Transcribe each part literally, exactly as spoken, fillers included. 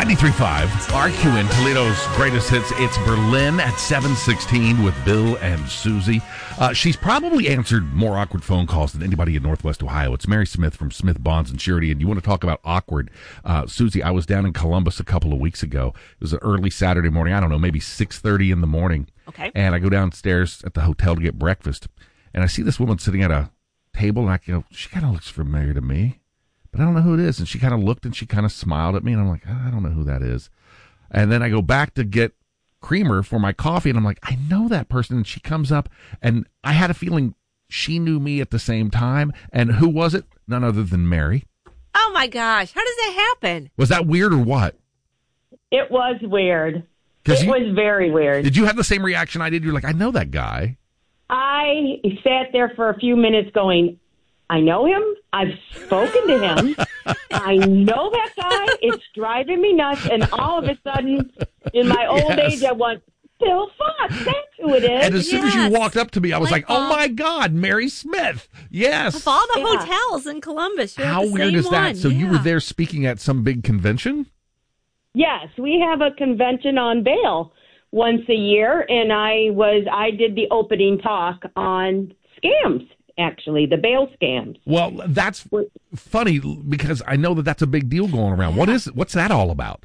ninety-three point five R Q N, Toledo's greatest hits. It's Berlin at seven sixteen with Bill and Susie. Uh, she's probably answered more awkward phone calls than anybody in Northwest Ohio. It's Mary Smith from Smith Bonds and Surety, and you want to talk about awkward. Uh, Susie, I was down in Columbus a couple of weeks ago. It was an early Saturday morning. I don't know, maybe six thirty in the morning. Okay. And I go downstairs at the hotel to get breakfast, and I see this woman sitting at a table, and I go, she kind of looks familiar to me, but I don't know who it is. And she kind of looked and she kind of smiled at me, and I'm like, I don't know who that is. And then I go back to get creamer for my coffee, and I'm like, I know that person. And she comes up, and I had a feeling she knew me at the same time. And who was it? None other than Mary. Oh, my gosh. How does that happen? Was that weird or what? It was weird. It you, was very weird. Did you have the same reaction I did? You're like, I know that guy. I sat there for a few minutes going, I know him. I've spoken to him. I know that guy. It's driving me nuts. And all of a sudden, in my old Yes. age, I went, Bill Fox, that's who it is. And as soon as Yes. you walked up to me, I was Like, like, oh, uh, my God, Mary Smith. Yes. Of all the Yeah. hotels in Columbus, you're How at the weird same is that? one. So you were Yeah. there speaking at some big convention? Yes, we have a convention on bail once a year, and I was I did the opening talk on scams, actually, the bail scams. Well, that's funny because I know that that's a big deal going around. What is what's that all about?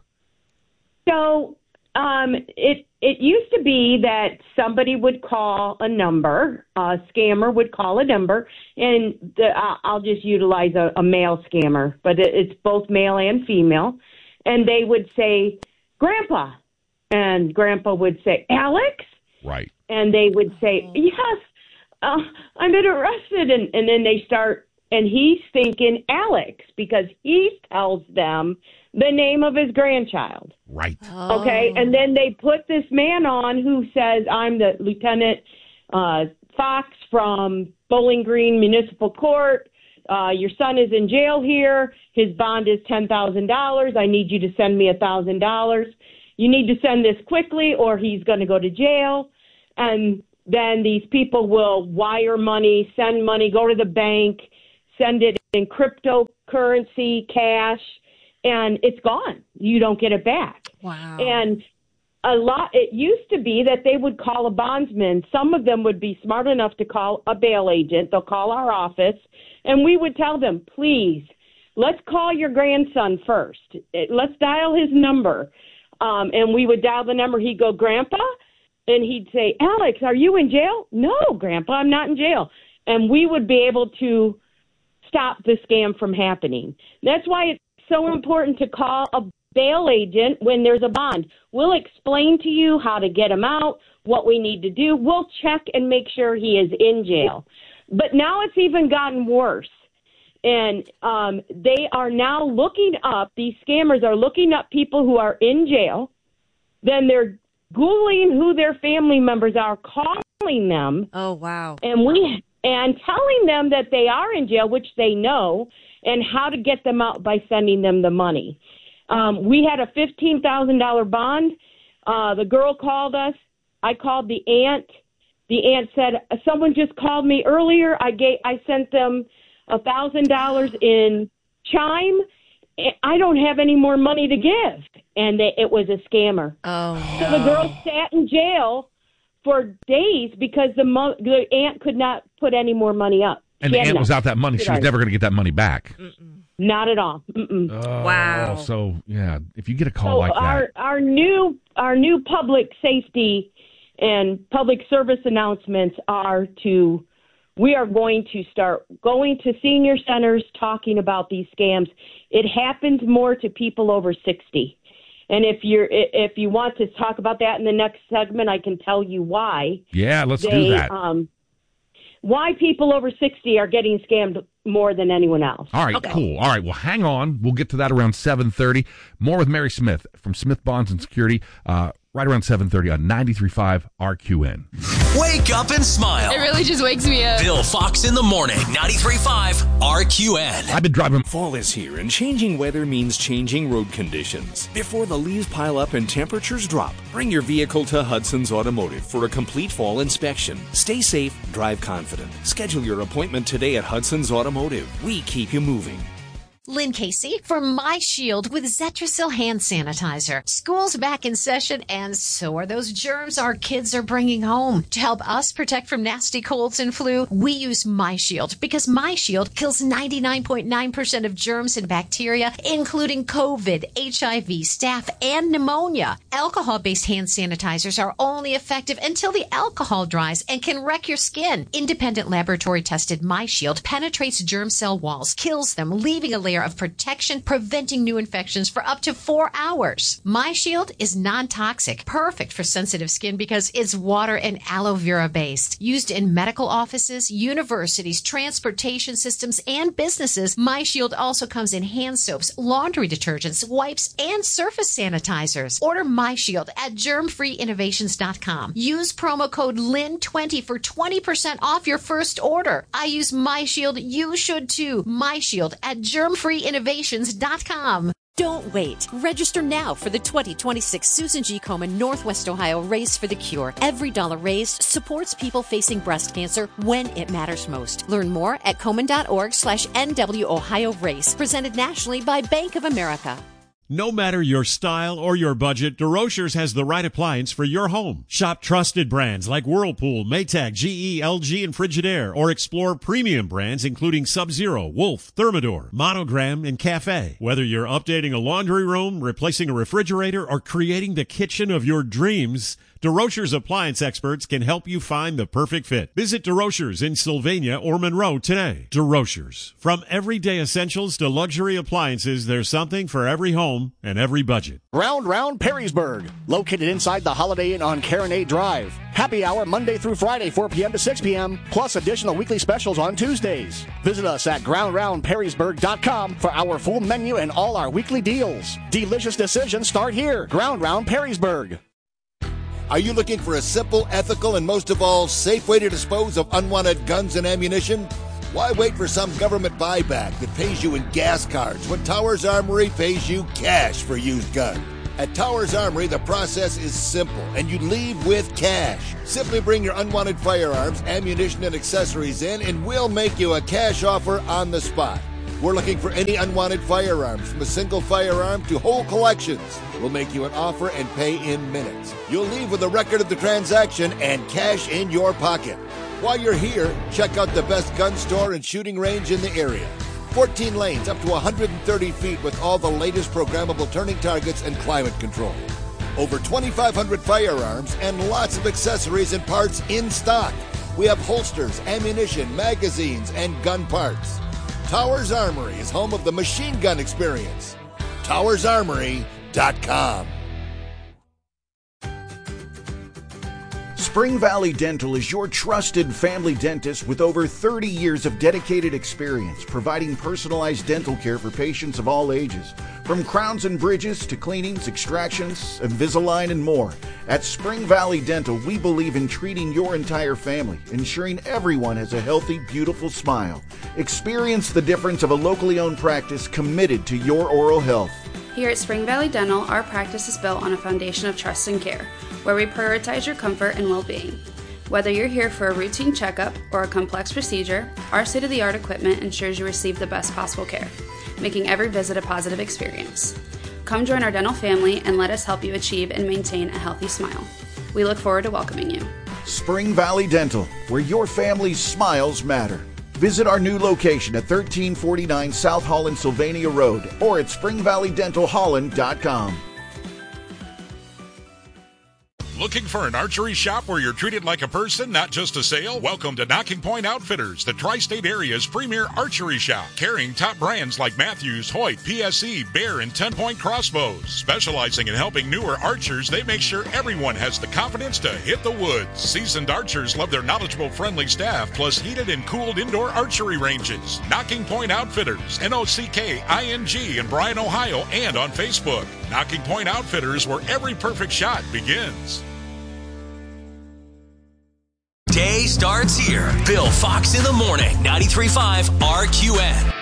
So um, it it used to be that somebody would call a number, a scammer would call a number, and the, uh, I'll just utilize a, a male scammer, but it, it's both male and female, and they would say, Grandpa, and Grandpa would say, Alex? Right. And they would say, yes, uh, I'm been arrested. And, and then they start, and he's thinking Alex because he tells them the name of his grandchild. Right. Oh. Okay. And then they put this man on who says, I'm the Lieutenant uh, Fox from Bowling Green Municipal Court. Uh, your son is in jail here. His bond is ten thousand dollars. I need you to send me one thousand dollars. You need to send this quickly or he's going to go to jail. And then these people will wire money, send money, go to the bank, send it in cryptocurrency, cash, and it's gone. You don't get it back. Wow. And a lot, it used to be that they would call a bondsman. Some of them would be smart enough to call a bail agent. They'll call our office, and we would tell them, please, let's call your grandson first. Let's dial his number. Um, and we would dial the number. He'd go, Grandpa? And he'd say, Alex, are you in jail? No, Grandpa, I'm not in jail. And we would be able to stop the scam from happening. That's why it's so important to call a bail agent when there's a bond. We'll explain to you how to get him out, what we need to do. We'll check and make sure he is in jail. But now it's even gotten worse. And um, they are now looking up, these scammers are looking up people who are in jail. Then they're Googling who their family members are, calling them. Oh, wow. And we and telling them that they are in jail, which they know, and how to get them out by sending them the money. Um, we had a fifteen thousand dollars bond. Uh, the girl called us. I called the aunt. The aunt said, someone just called me earlier. I gave, I sent them one thousand dollars in Chime. I don't have any more money to give. And they, it was a scammer. Oh, So the girl sat in jail for days because the, mo- the aunt could not put any more money up. And She the had aunt enough. was out that money. She was never going to get that money back. Not at all. Mm-mm. Oh, Wow. So, yeah, if you get a call So like our, that. our new our new public safety and public service announcements are to, we are going to start going to senior centers talking about these scams. It happens more to people over sixty. And if you're if you want to talk about that in the next segment, I can tell you why. Yeah, let's they, do that. Um, why people over sixty are getting scammed more than anyone else. All right, Okay. cool. All right, well, hang on. We'll get to that around seven thirty. More with Mary Smith from Smith Bonds and Security uh, right around seven thirty on ninety-three point five R Q N. Wake up and smile. It really just wakes me up. Bill Fox in the morning, ninety-three point five R Q N. I've been driving. Fall is here, and changing weather means changing road conditions. Before the leaves pile up and temperatures drop, bring your vehicle to Hudson's Automotive for a complete fall inspection. Stay safe, drive confident. Schedule your appointment today at Hudson's Automotive. We keep you moving. Lynn Casey for My Shield with Zetrasil hand sanitizer. School's back in session, and so are those germs our kids are bringing home. To help us protect from nasty colds and flu, we use My Shield because My Shield kills ninety-nine point nine percent of germs and bacteria, including COVID, H I V, staph, and pneumonia. Alcohol-based hand sanitizers are only effective until the alcohol dries and can wreck your skin. Independent laboratory-tested My Shield penetrates germ cell walls, kills them, leaving a layer of protection, preventing new infections for up to four hours. My Shield is non-toxic, perfect for sensitive skin because it's water and aloe vera based. Used in medical offices, universities, transportation systems, and businesses, My Shield also comes in hand soaps, laundry detergents, wipes, and surface sanitizers. Order My Shield at germ free innovations dot com. Use promo code L I N twenty for twenty percent off your first order. I use My Shield. You should too. My Shield at germ free innovations dot com. Don't wait. Register now for the twenty twenty-six Susan G. Komen Northwest Ohio Race for the Cure. Every dollar raised supports people facing breast cancer when it matters most. Learn more at komen.org slash NW Ohio Race. Presented nationally by Bank of America. No matter your style or your budget, DeRochers has the right appliance for your home. Shop trusted brands like Whirlpool, Maytag, G E, L G, and Frigidaire, or explore premium brands including Sub-Zero, Wolf, Thermador, Monogram, and Cafe. Whether you're updating a laundry room, replacing a refrigerator, or creating the kitchen of your dreams, DeRochers appliance experts can help you find the perfect fit. Visit DeRochers in Sylvania or Monroe today. DeRochers. From everyday essentials to luxury appliances, there's something for every home and every budget. Round Round Perrysburg, located inside the Holiday Inn on Caronade Drive. Happy hour Monday through Friday, four p.m. to six p.m., plus additional weekly specials on Tuesdays. Visit us at ground round perrysburg dot com for our full menu and all our weekly deals. Delicious decisions start here. Ground Round Perrysburg. Are you looking for a simple, ethical, and most of all, safe way to dispose of unwanted guns and ammunition? Why wait for some government buyback that pays you in gas cards when Towers Armory pays you cash for used guns? At Towers Armory, the process is simple, and you leave with cash. Simply bring your unwanted firearms, ammunition, and accessories in, and we'll make you a cash offer on the spot. We're looking for any unwanted firearms, from a single firearm to whole collections. We'll make you an offer and pay in minutes. You'll leave with a record of the transaction and cash in your pocket. While you're here, check out the best gun store and shooting range in the area. fourteen lanes up to one hundred thirty feet with all the latest programmable turning targets and climate control. Over twenty-five hundred firearms and lots of accessories and parts in stock. We have holsters, ammunition, magazines, and gun parts. Towers Armory is home of the machine gun experience. towers armory dot com. Spring Valley Dental is your trusted family dentist with over thirty years of dedicated experience providing personalized dental care for patients of all ages. From crowns and bridges to cleanings, extractions, Invisalign, and more. At Spring Valley Dental, we believe in treating your entire family, ensuring everyone has a healthy, beautiful smile. Experience the difference of a locally owned practice committed to your oral health. Here at Spring Valley Dental, our practice is built on a foundation of trust and care, where we prioritize your comfort and well-being. Whether you're here for a routine checkup or a complex procedure, our state-of-the-art equipment ensures you receive the best possible care, making every visit a positive experience. Come join our dental family and let us help you achieve and maintain a healthy smile. We look forward to welcoming you. Spring Valley Dental, where your family's smiles matter. Visit our new location at thirteen forty-nine South Holland Sylvania Road or at spring valley dental holland dot com. Looking for an archery shop where you're treated like a person, not just a sale? Welcome to Knocking Point Outfitters, the tri-state area's premier archery shop, carrying top brands like Matthews, Hoyt, P S E, Bear, and ten point crossbows. Specializing in helping newer archers, they make sure everyone has the confidence to hit the woods. Seasoned archers love their knowledgeable, friendly staff, plus heated and cooled indoor archery ranges. Knocking Point Outfitters, N O C K I N G in Bryan, Ohio, and on Facebook. Knocking Point Outfitters, where every perfect shot begins. Day starts here. Bill Fox in the morning. ninety-three point five R Q N.